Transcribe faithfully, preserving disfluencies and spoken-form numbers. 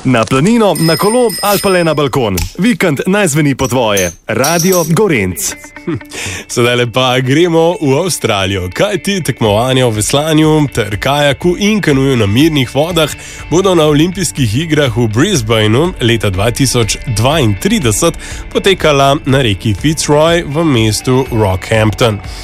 Na planino, na kolo ali pa le na balkon. Vikend naj zveni po tvoje. Radio Gorenc. Sedaj pa gremo v Avstralijo, kajti tekmovanja v veslanju ter kajaku in kanuju na mirnih vodah bodo na olimpijskih igrah v Brisbaneu leta dva tisoč dvaintrideset potekala na reki Fitzroy v mestu Rockhampton.